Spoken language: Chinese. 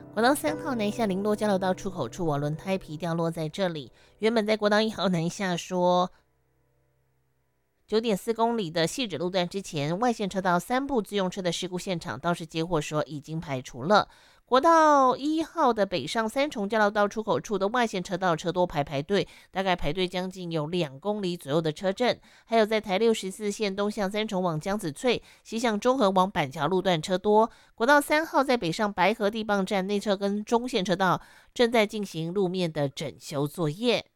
国道3号南下林落交流道出口处轮胎皮掉落在这里。原本在国道1号南下说9.4公里的细指路段之前，外线车道3部自用车的事故现场倒是接获说已经排除了。国道1号的北上三重交流道出口处的外线车道车多排队，大概排队将近有2公里左右的车阵。还有在台64线东向三重往江子翠，西向中和往板桥路段车多。国道3号在北上白河地磅站内侧跟中线车道正在进行路面的整修作业。